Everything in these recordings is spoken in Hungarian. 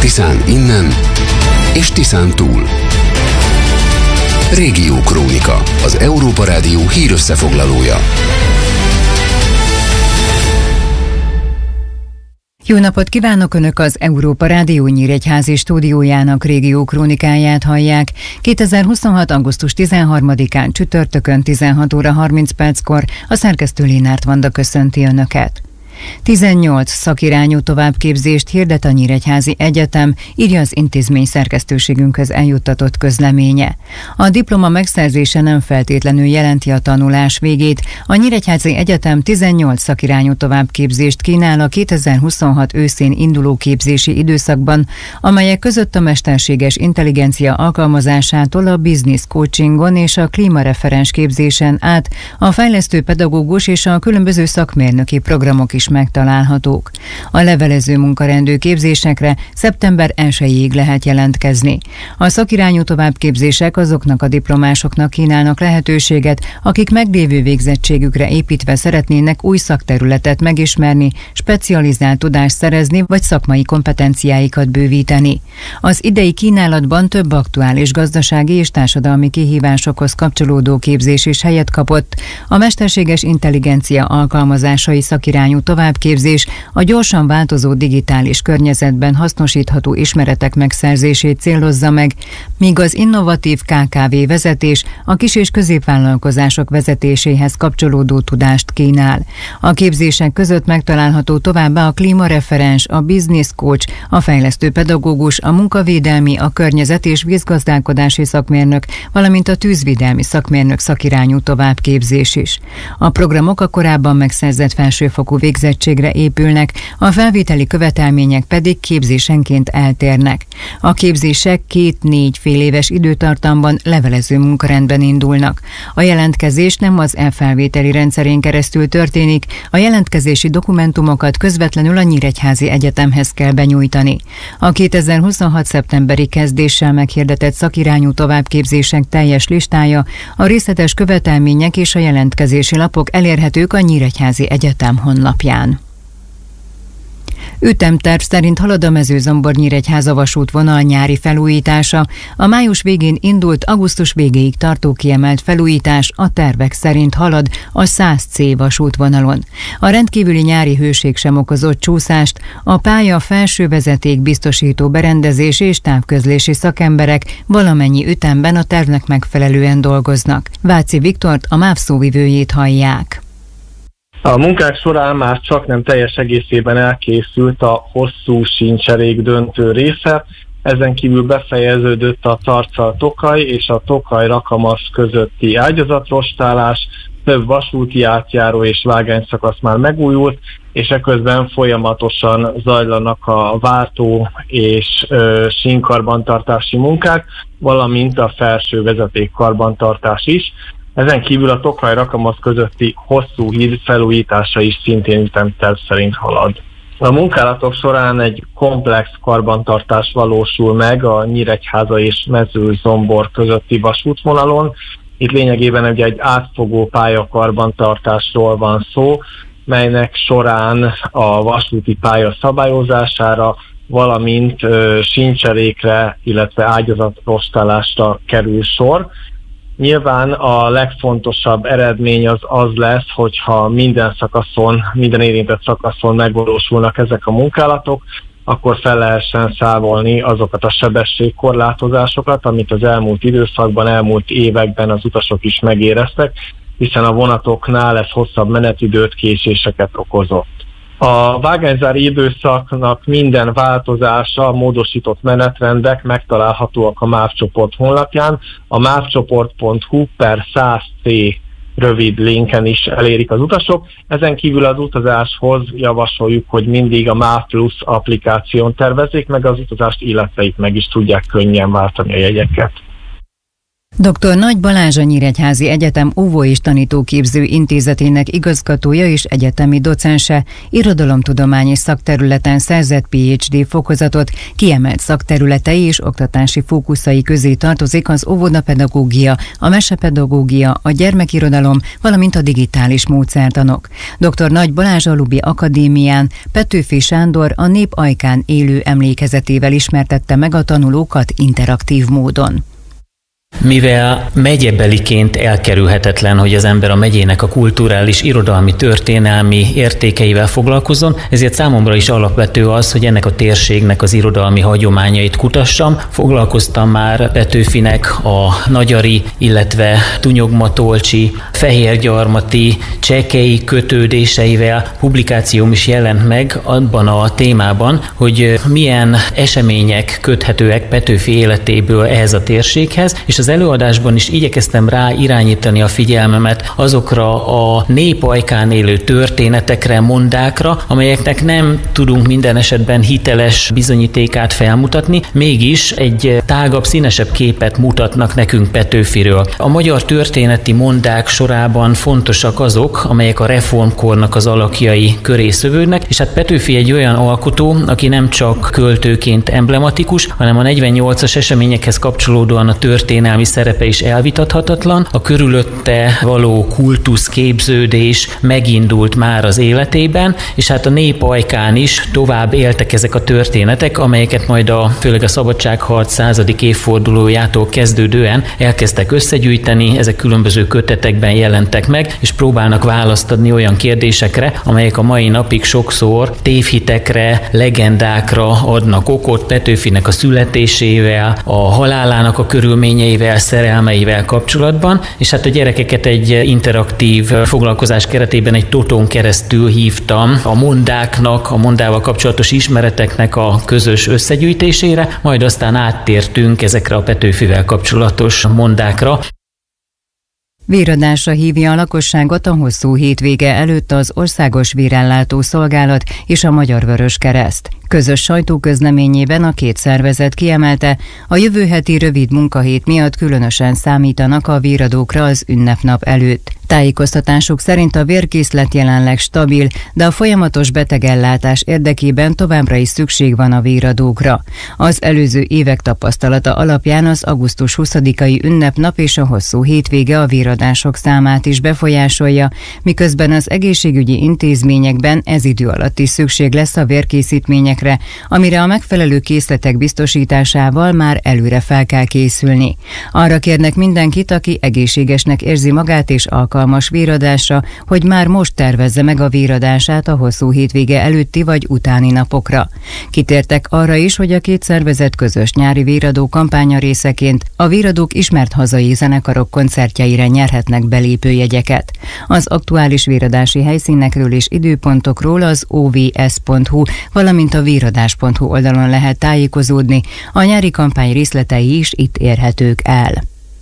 Tiszán innen és Tiszán túl. Régiókrónika, az Európa Rádió hírösszefoglalója. Jó napot kívánok! Önök az Európa Rádió Nyíregyházi stúdiójának régiókrónikáját hallják. 2026. augusztus 13-án csütörtökön 16 óra 30 perckor a szerkesztő Lénárt Vanda köszönti Önöket. 18 szakirányú továbbképzést hirdet a Nyíregyházi Egyetem, írja az intézmény szerkesztőségünkhöz eljuttatott közleménye. A diploma megszerzése nem feltétlenül jelenti a tanulás végét. A Nyíregyházi Egyetem 18 szakirányú továbbképzést kínál a 2026 őszén induló képzési időszakban, amelyek között a mesterséges intelligencia alkalmazásától a business coachingon és a klímareferens képzésen át a fejlesztő pedagógus és a különböző szakmérnöki programok is megtalálhatók. A levelező munkarendő képzésekre szeptember 1-ig lehet jelentkezni. A szakirányú továbbképzések azoknak a diplomásoknak kínálnak lehetőséget, akik meglévő végzettségükre építve szeretnének új szakterületet megismerni, specializált tudást szerezni vagy szakmai kompetenciáikat bővíteni. Az idei kínálatban több aktuális gazdasági és társadalmi kihívásokhoz kapcsolódó képzés is helyet kapott. A mesterséges intelligencia alkalmazásai szakirányú továbbképzés a gyorsan változó digitális környezetben hasznosítható ismeretek megszerzését célozza meg, míg az innovatív KKV vezetés a kis- és középvállalkozások vezetéséhez kapcsolódó tudást kínál. A képzések között megtalálható továbbá a klímareferens, a business coach, a fejlesztő pedagógus, a munkavédelmi, a környezet- és vízgazdálkodási szakmérnök, valamint a tűzvédelmi szakmérnök szakirányú továbbképzés is. A programok a korábban megszerzett felsőfokú végzettségre épülnek, a felvételi követelmények pedig képzésenként eltérnek. A képzések 2-4 féléves időtartamban levelező munkarendben indulnak. A jelentkezés nem az e-felvételi rendszerén keresztül történik, a jelentkezési dokumentumokat közvetlenül a Nyíregyházi Egyetemhez kell benyújtani. A 2026. szeptemberi kezdéssel meghirdetett szakirányú továbbképzések teljes listája, a részletes követelmények és a jelentkezési lapok elérhetők a Nyíregyházi Egyetem honlapján. Ütemterv szerint halad a Mezőzombor-Nyíregyháza vasútvonal nyári felújítása. A május végén indult, augusztus végéig tartó kiemelt felújítás a tervek szerint halad a 100C vasútvonalon. A rendkívüli nyári hőség sem okozott csúszást, a pálya felső vezeték biztosító berendezés és távközlési szakemberek valamennyi ütemben a tervnek megfelelően dolgoznak. Váci Viktort, a MÁV szóvivőjét hallják. A munkák során már csak nem teljes egészében elkészült a hosszú síncserék döntő része, ezen kívül befejeződött a Tarcal-Tokaj és a Tokaj-Rakamasz közötti ágyazatrostálás, több vasúti átjáró és vágányszakasz már megújult, és eközben folyamatosan zajlanak a váltó és sínkarbantartási munkák, valamint a felső vezetékkarbantartás is. Ezen kívül a Tokaj-Rakamasz közötti hosszú híd felújítása is szintén ütemterv szerint halad. A munkálatok során egy komplex karbantartás valósul meg a Nyíregyháza és Mezőzombor közötti vasútvonalon. Itt lényegében ugye egy átfogó pályakarbantartásról van szó, melynek során a vasúti pálya szabályozására, valamint síncserékre, illetve ágyazatrostálásra kerül sor. Nyilván a legfontosabb eredmény az lesz, hogyha minden érintett szakaszon megvalósulnak ezek a munkálatok, akkor fel lehessen számolni azokat a sebességkorlátozásokat, amit az elmúlt időszakban, elmúlt években az utasok is megéreztek, hiszen a vonatoknál ez hosszabb menetidőt, késéseket okozott. A vágányzári időszaknak minden változása, módosított menetrendek megtalálhatóak a MÁV csoport honlapján. A mavcsoport.hu/100C rövid linken is elérik az utasok. Ezen kívül az utazáshoz javasoljuk, hogy mindig a MÁV Plus applikáción tervezzék meg az utazást, illetve itt meg is tudják könnyen váltani a jegyeket. Dr. Nagy Balázs, a Nyíregyházi Egyetem Óvó- és Tanítóképző Intézetének igazgatója és egyetemi docense, irodalomtudományi szakterületen szerzett PhD fokozatot, kiemelt szakterületei és oktatási fókuszai közé tartozik az óvodapedagógia, a mesepedagógia, a gyermekirodalom, valamint a digitális módszertanok. Dr. Nagy Balázs a Lubi Akadémián Petőfi Sándor a nép ajkán élő emlékezetével ismertette meg a tanulókat interaktív módon. Mivel megyebeliként elkerülhetetlen, hogy az ember a megyének a kulturális, irodalmi, történelmi értékeivel foglalkozzon, ezért számomra is alapvető az, hogy ennek a térségnek az irodalmi hagyományait kutassam. Foglalkoztam már Petőfinek a nagyari, illetve tunyogmatolcsi, fehérgyarmati, csekei kötődéseivel. Publikációm is jelent meg abban a témában, hogy milyen események köthetőek Petőfi életéből ehhez a térséghez, és az előadásban is igyekeztem rá irányítani a figyelmemet azokra a nép ajkán élő történetekre, mondákra, amelyeknek nem tudunk minden esetben hiteles bizonyítékát felmutatni, mégis egy tágabb, színesebb képet mutatnak nekünk Petőfiről. A magyar történeti mondák sorában fontosak azok, amelyek a reformkornak az alakjai köré szövődnek, és hát Petőfi egy olyan alkotó, aki nem csak költőként emblematikus, hanem a 48-as eseményekhez kapcsolódóan a történelmi szerepe is elvitathatatlan, a körülötte való kultuszképződés megindult már az életében, és hát a nép ajkán is tovább éltek ezek a történetek, amelyeket majd főleg a szabadságharc 100. évfordulójától kezdődően elkezdtek összegyűjteni, ezek különböző kötetekben jelentek meg, és próbálnak választ adni olyan kérdésekre, amelyek a mai napig sokszor tévhitekre, legendákra adnak okot Petőfinek a születésével, a halálának a körülményeivel, szerelmeivel kapcsolatban, és hát a gyerekeket egy interaktív foglalkozás keretében egy totón keresztül hívtam a mondáknak, a mondával kapcsolatos ismereteknek a közös összegyűjtésére, majd aztán áttértünk ezekre a Petőfivel kapcsolatos mondákra. Véradásra hívja a lakosságot a hosszú hétvége előtt az Országos Vérellátó Szolgálat és a Magyar Vöröskereszt. Közös sajtóközleményében a két szervezet kiemelte, a jövő heti rövid munkahét miatt különösen számítanak a véradókra az ünnepnap előtt. Tájékoztatásuk szerint a vérkészlet jelenleg stabil, de a folyamatos betegellátás érdekében továbbra is szükség van a véradókra. Az előző évek tapasztalata alapján az augusztus 20-ai ünnepnap és a hosszú hétvége a véradások számát is befolyásolja, miközben az egészségügyi intézményekben ez idő alatt is szükség lesz a vérkészítményekre, amire a megfelelő készletek biztosításával már előre fel kell készülni. Arra kérnek mindenkit, aki egészségesnek érzi magát és alkalmas véradásra, hogy már most tervezze meg a véradását a hosszú hétvége előtti vagy utáni napokra. Kitértek arra is, hogy a két szervezet közös nyári véradó kampánya részeként a véradók ismert hazai zenekarok koncertjeire nyerhetnek belépőjegyeket. Az aktuális véradási helyszínekről és időpontokról az ovs.hu, valamint a véradás.hu oldalon lehet tájékozódni, a nyári kampány részletei is itt érhetők el.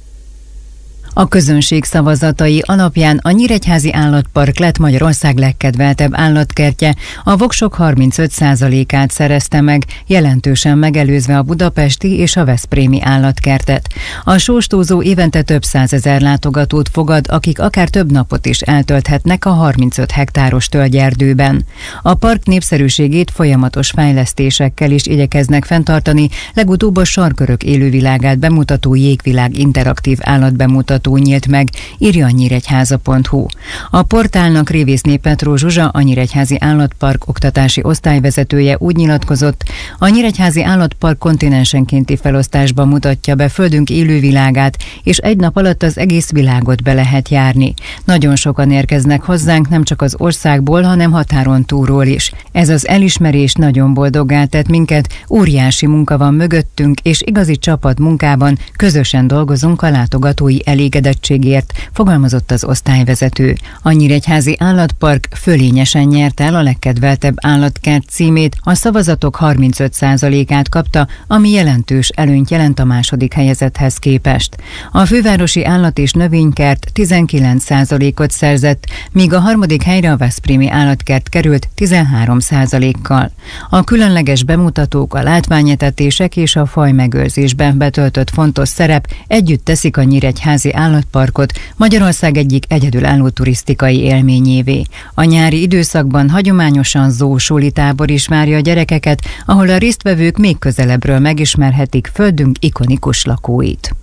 A közönség szavazatai alapján a Nyíregyházi Állatpark lett Magyarország legkedveltebb állatkertje, a voksok 35%-át szerezte meg, jelentősen megelőzve a budapesti és a veszprémi állatkertet. A sóstózó évente több 100 000 látogatót fogad, akik akár több napot is eltölthetnek a 35 hektáros tölgyerdőben. A park népszerűségét folyamatos fejlesztésekkel is igyekeznek fenntartani, legutóbb a sarkörök élővilágát bemutató Jégvilág interaktív állatbemutató nyílt meg, írja a nyíregyháza.hu. A portálnak Révészné Petró Zsuzsa, a Nyíregyházi Állatpark oktatási osztályvezetője úgy nyilatkozott, a Nyíregyházi Állatpark kontinensenkénti felosztásban mutatja be földünk élővilágát, és egy nap alatt az egész világot be lehet járni. Nagyon sokan érkeznek hozzánk, nem csak az országból, hanem határon túlról is. Ez az elismerés nagyon boldoggá tett minket, óriási munka van mögöttünk, és igazi csapatmunkában közösen dolgozunk a látogatói elégedésért. elégedettségért, fogalmazott az osztályvezető. A Nyíregyházi Állatpark fölényesen nyerte el a legkedveltebb állatkert címét, a szavazatok 35%-át kapta, ami jelentős előnyt jelent a második helyezetthez képest. A fővárosi állat- és növénykert 19%-ot szerzett, míg a harmadik helyre a veszprémi állatkert került 13%-kal. A különleges bemutatók, a látványetetések és a fajmegőrzésben betöltött fontos szerep együtt teszik a Nyíregyházi Állatparkot Magyarország egyik egyedülálló turisztikai élményévé. A nyári időszakban hagyományosan zoosuli tábor is várja a gyerekeket, ahol a résztvevők még közelebbről megismerhetik földünk ikonikus lakóit.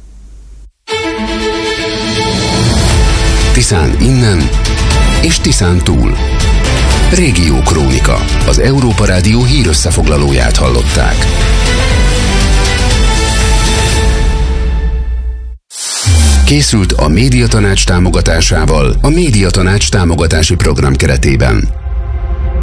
Tiszán innen és Tiszán túl. Régiókrónika, az Európa Rádió hírösszefoglalóját hallották. Készült a Médiatanács támogatásával a Médiatanács támogatási program keretében.